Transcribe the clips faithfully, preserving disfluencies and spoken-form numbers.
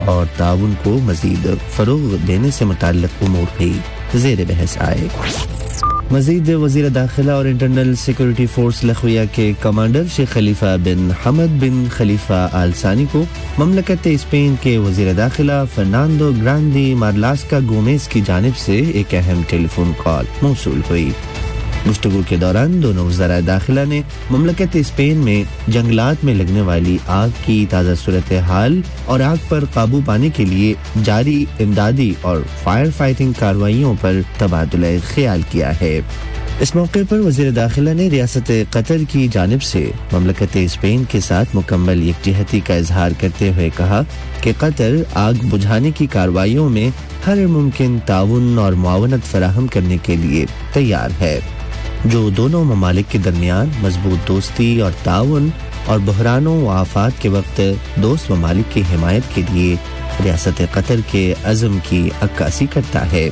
اور تعاون کو مزید فروغ دینے سے متعلق امور بھی زیر بحث آئے۔ مزید وزیر داخلہ اور انٹرنل سیکورٹی فورس لخویہ کے کمانڈر شیخ خلیفہ بن حمد بن خلیفہ آل ثانی کو مملکت اسپین کے وزیر داخلہ فرناندو گراندی مارلاسکا گومیز کی جانب سے ایک اہم ٹیلی فون کال موصول ہوئی۔ گفتگو کے دوران دونوں وزراء داخلہ نے مملکت اسپین میں جنگلات میں لگنے والی آگ کی تازہ صورتحال اور آگ پر قابو پانے کے لیے جاری امدادی اور فائر فائٹنگ کارروائیوں پر تبادلہ خیال کیا ہے۔ اس موقع پر وزیر داخلہ نے ریاست قطر کی جانب سے مملکت اسپین کے ساتھ مکمل یکجہتی کا اظہار کرتے ہوئے کہا کہ قطر آگ بجھانے کی کارروائیوں میں ہر ممکن تعاون اور معاونت فراہم کرنے کے لیے تیار ہے، جو دونوں ممالک کے درمیان مضبوط دوستی اور تعاون اور بحرانوں و آفات کے وقت دوست ممالک کی حمایت کے لیے ریاست قطر کے عزم کی عکاسی کرتا ہے۔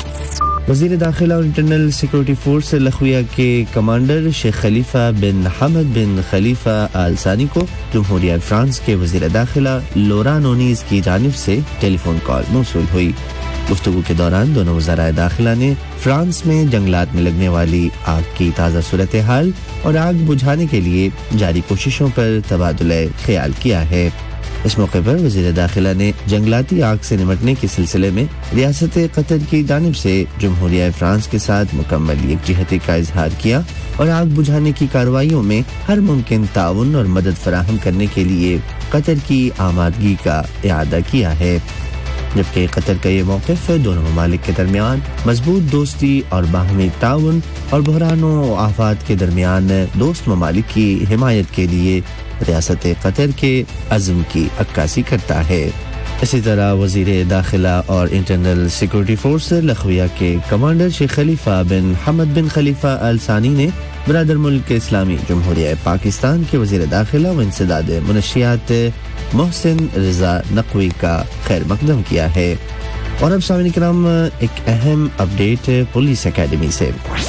وزیر داخلہ اور انٹرنل سیکورٹی فورس لخویہ کے کمانڈر شیخ خلیفہ بن حمد بن خلیفہ آل ثانی کو جمہوریہ فرانس کے وزیر داخلہ لورا نونیز کی جانب سے ٹیلی فون کال موصول ہوئی۔ گفتگو کے دوران دونوں وزراء داخلہ نے فرانس میں جنگلات میں لگنے والی آگ کی تازہ صورتحال اور آگ بجھانے کے لیے جاری کوششوں پر تبادلہ خیال کیا ہے۔ اس موقع پر وزیر داخلہ نے جنگلاتی آگ سے نمٹنے کے سلسلے میں ریاست قطر کی جانب سے جمہوریہ فرانس کے ساتھ مکمل یکجہتی کا اظہار کیا اور آگ بجھانے کی کارروائیوں میں ہر ممکن تعاون اور مدد فراہم کرنے کے لیے قطر کی آمادگی کا اعادہ کیا ہے، جبکہ قطر کا یہ موقف دونوں ممالک کے درمیان مضبوط دوستی اور باہمی تعاون اور بحرانوں و آفات کے درمیان دوست ممالک کی حمایت کے لیے ریاست قطر کے عزم کی عکاسی کرتا ہے۔ اسی طرح وزیر داخلہ اور انٹرنل سیکورٹی فورس لخویہ کے کمانڈر شیخ خلیفہ بن حمد بن خلیفہ آل ثانی نے برادر ملک اسلامی جمہوریہ پاکستان کے وزیر داخلہ و انسداد منشیات محسن رضا نقوی کا خیر مقدم کیا ہے۔ اور اب سامعین کرام ایک اہم اپڈیٹ پولیس اکیڈمی سے۔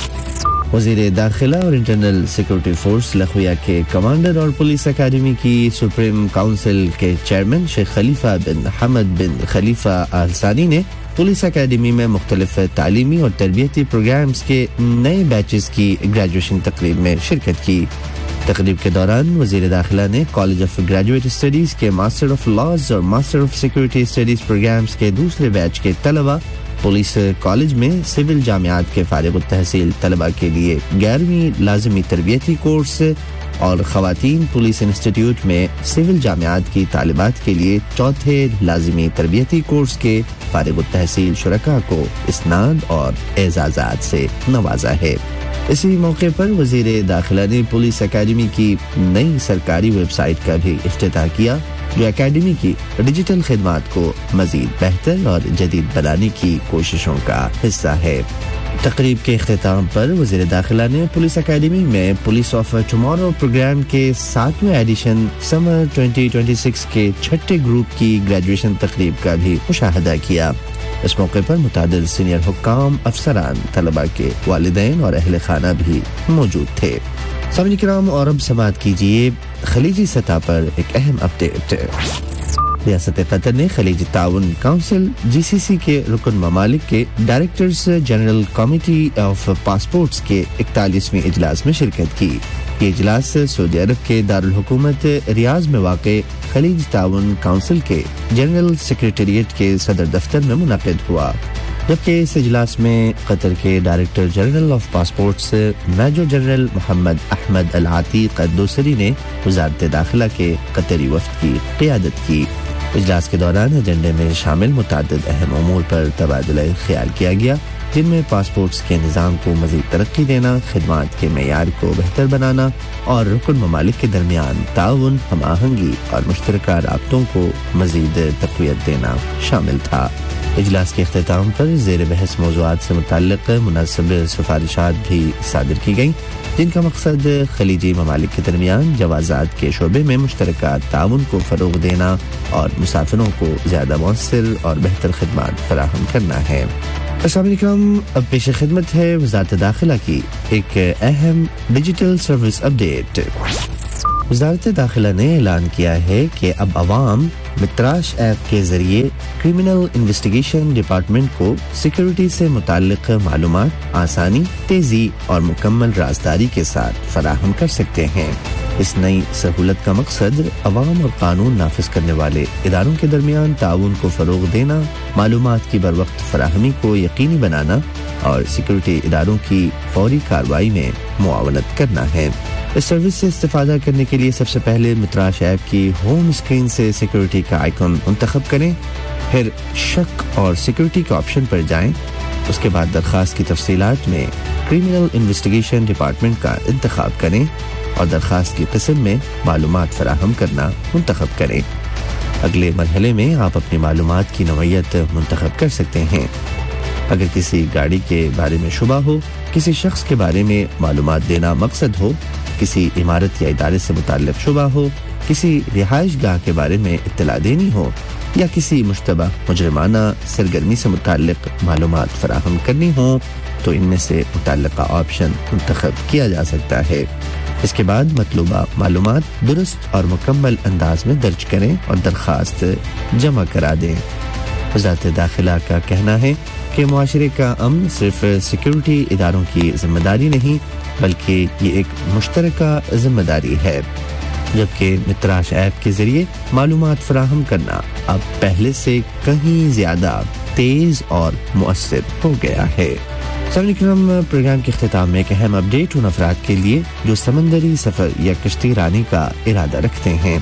وزیر داخلہ اور انٹرنل سیکورٹی فورس لخویہ کے کمانڈر اور پولیس اکیڈمی کی سپریم کونسل کے چیئرمین شیخ خلیفہ بن حمد بن خلیفہ آل ثانی نے پولیس اکیڈمی میں مختلف تعلیمی اور تربیتی پروگرامز کے نئے بیچز کی گریجویشن تقریب میں شرکت کی۔ تقریب کے دوران وزیر داخلہ نے کالج آف گریجویٹ اسٹڈیز کے ماسٹر آف لاز اور master of security studies programmes کے دوسرے بیچ کے طلبہ، پولیس کالج میں سول جامعات کے فارغ التحصیل طلبہ کے لیے گیارہویں لازمی تربیتی کورس اور خواتین پولیس انسٹیٹیوٹ میں سول جامعات کی طالبات کے لیے چوتھے لازمی تربیتی کورس کے فارغ التحصیل شرکاء کو اسناد اور اعزازات سے نوازا ہے۔ اسی موقع پر وزیر داخلہ نے پولیس اکیڈمی کی نئی سرکاری ویب سائٹ کا بھی افتتاح کیا، جو اکیڈمی کی ڈیجیٹل خدمات کو مزید بہتر اور جدید بنانے کی کوششوں کا حصہ ہے۔ تقریب کے اختتام پر وزیر داخلہ نے پولیس اکیڈمی میں پولیس آف ٹمارو پروگرام کے ساتویں ایڈیشن سمر تwenty twenty-six کے چھٹے گروپ کی گریجویشن تقریب کا بھی مشاہدہ کیا۔ اس موقع پر متعدد سینئر حکام، افسران، طلباء کے والدین اور اہل خانہ بھی موجود تھے۔ سامعین کرام، اور اب سماعت کیجیے خلیجی سطح پر ایک اہم اپڈیٹ۔ ریاست قطر نے خلیجی تعاون کونسل جی سی سی کے رکن ممالک کے directors general committee of passports کے اکتالیسویں اجلاس میں شرکت کی۔ یہ اجلاس سعودی عرب کے دارالحکومت ریاض میں واقع خلیج تعاون کونسل کے جنرل سیکریٹریٹ کے صدر دفتر میں منعقد ہوا، جبکہ اس اجلاس میں قطر کے director general of passports major general محمد احمد العتیق الدوسری نے وزارت داخلہ کے قطری وفد کی قیادت کی۔ اجلاس کے دوران ایجنڈے میں شامل متعدد اہم امور پر تبادلہ خیال کیا گیا، جن میں پاسپورٹس کے نظام کو مزید ترقی دینا، خدمات کے معیار کو بہتر بنانا اور رکن ممالک کے درمیان تعاون، ہم آہنگی اور مشترکہ رابطوں کو مزید تقویت دینا شامل تھا۔ اجلاس کے اختتام پر زیر بحث موضوعات سے متعلق مناسب سفارشات بھی صادر کی گئیں، جن کا مقصد خلیجی ممالک کے درمیان جوازات کے شعبے میں مشترکہ تعاون کو فروغ دینا اور مسافروں کو زیادہ مؤثر اور بہتر خدمات فراہم کرنا ہے۔ السلام علیکم، اب پیش خدمت ہے وزارت داخلہ کی ایک اہم ڈیجیٹل سروس اپڈیٹ۔ وزارت داخلہ نے اعلان کیا ہے کہ اب عوام متراش ایپ کے ذریعے کرمنل انویسٹیگیشن ڈپارٹمنٹ کو سیکیورٹی سے متعلق معلومات آسانی، تیزی اور مکمل رازداری کے ساتھ فراہم کر سکتے ہیں۔ اس نئی سہولت کا مقصد عوام اور قانون نافذ کرنے والے اداروں کے درمیان تعاون کو فروغ دینا، معلومات کی بروقت فراہمی کو یقینی بنانا اور سیکیورٹی اداروں کی فوری کارروائی میں معاونت کرنا ہے۔ اس سروس سے استفادہ کرنے کے لیے سب سے پہلے متراش ایپ کی ہوم اسکرین سے سیکیورٹی کا آئیکن منتخب کریں، پھر شک اور سیکیورٹی کے آپشن پر جائیں۔ اس کے بعد درخواست کی تفصیلات میں کرمنل انویسٹیگیشن ڈپارٹمنٹ کا انتخاب کریں اور درخواست کی قسم میں معلومات فراہم کرنا منتخب کریں۔ اگلے مرحلے میں آپ اپنی معلومات کی نوعیت منتخب کر سکتے ہیں۔ اگر کسی گاڑی کے بارے میں شبہ ہو، کسی شخص کے بارے میں معلومات دینا مقصد ہو، کسی عمارت یا ادارے سے متعلق شبہ ہو، کسی رہائش گاہ کے بارے میں اطلاع دینی ہو یا کسی مشتبہ مجرمانہ سرگرمی سے متعلق معلومات فراہم کرنی ہوں تو ان میں سے متعلقہ آپشن منتخب کیا جا سکتا ہے۔ اس کے بعد مطلوبہ معلومات درست اور مکمل انداز میں درج کریں اور درخواست جمع کرا دیں۔ وزارت داخلہ کا کہنا ہے کہ معاشرے کا امن صرف سیکیورٹی اداروں کی ذمہ داری نہیں بلکہ یہ ایک مشترکہ ذمہ داری ہے، جبکہ متراش ایپ کے ذریعے معلومات فراہم کرنا اب پہلے سے کہیں زیادہ تیز اور مؤثر ہو گیا ہے۔ سامعین کرام، پروگرام کے اختتام میں ایک اہم اپڈیٹ ان افراد کے لیے جو سمندری سفر یا کشتی رانی کا ارادہ رکھتے ہیں۔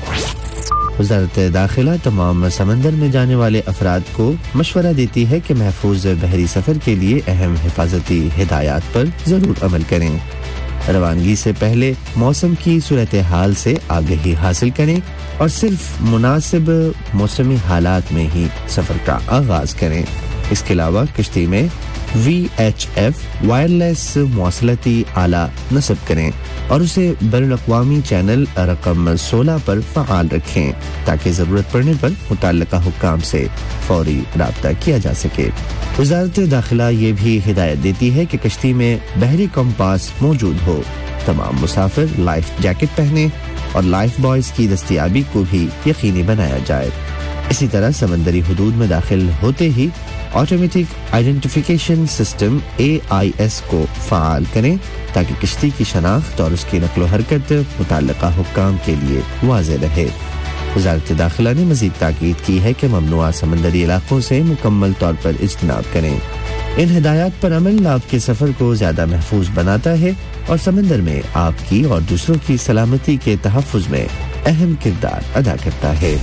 وزارت داخلہ تمام سمندر میں جانے والے افراد کو مشورہ دیتی ہے کہ محفوظ بحری سفر کے لیے اہم حفاظتی ہدایات پر ضرور عمل کریں۔ روانگی سے پہلے موسم کی صورتحال سے آگہی حاصل کریں اور صرف مناسب موسمی حالات میں ہی سفر کا آغاز کریں۔ اس کے علاوہ کشتی میں وی ایچ ایف وائرلیس مواصلاتی آلہ نصب کریں اور اسے بین الاقوامی چینل رقم سولہ پر فعال رکھیں تاکہ ضرورت پڑنے پر متعلقہ حکام سے فوری رابطہ کیا جا سکے۔ وزارت داخلہ یہ بھی ہدایت دیتی ہے کہ کشتی میں بحری کمپاس موجود ہو، تمام مسافر لائف جیکٹ پہنیں اور لائف بوائز کی دستیابی کو بھی یقینی بنایا جائے۔ اسی طرح سمندری حدود میں داخل ہوتے ہی automatic identification system a I S کو فعال کریں تاکہ کشتی کی شناخت اور اس کی نقل و حرکت متعلقہ حکام کے لیے واضح رہے۔ وزارت داخلہ نے مزید تاکید کی ہے کہ ممنوعہ سمندری علاقوں سے مکمل طور پر اجتناب کریں۔ ان ہدایات پر عمل آپ کے سفر کو زیادہ محفوظ بناتا ہے اور سمندر میں آپ کی اور دوسروں کی سلامتی کے تحفظ میں اہم کردار ادا کرتا ہے۔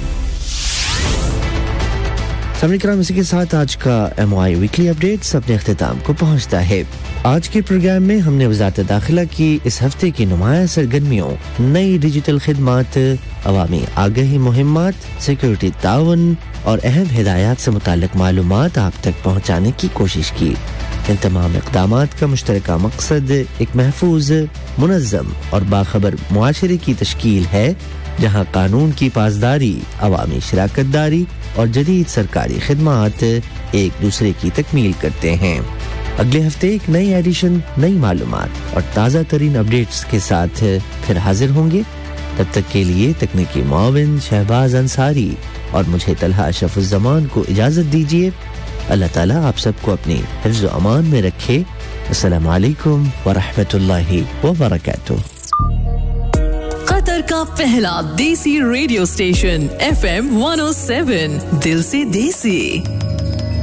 سامعین کرام، اسی کے ساتھ آج کا ایم او آئی ویکلی اپڈیٹس اپنے اختتام کو پہنچتا ہے۔ آج کے پروگرام میں ہم نے وزارت داخلہ کی اس ہفتے کی نمایاں سرگرمیوں، نئی ڈیجیٹل خدمات، عوامی آگہی مہمات، سیکیورٹی تعاون اور اہم ہدایات سے متعلق معلومات آپ تک پہنچانے کی کوشش کی۔ ان تمام اقدامات کا مشترکہ مقصد ایک محفوظ، منظم اور باخبر معاشرے کی تشکیل ہے جہاں قانون کی پاسداری، عوامی شراکت داری اور جدید سرکاری خدمات ایک دوسرے کی تکمیل کرتے ہیں۔ اگلے ہفتے ایک نئی ایڈیشن، نئی معلومات اور تازہ ترین اپڈیٹس کے ساتھ پھر حاضر ہوں گے۔ تب تک کے لیے تکنیکی معاون شہباز انصاری اور مجھے طلحہ اشرف الزمان کو اجازت دیجیے۔ اللہ تعالیٰ آپ سب کو اپنی حفظ و امان میں رکھے۔ السلام علیکم ورحمۃ اللہ وبرکاتہ۔ قطر کا پہلا دیسی radio station F M one او سیون، دل سے دیسی۔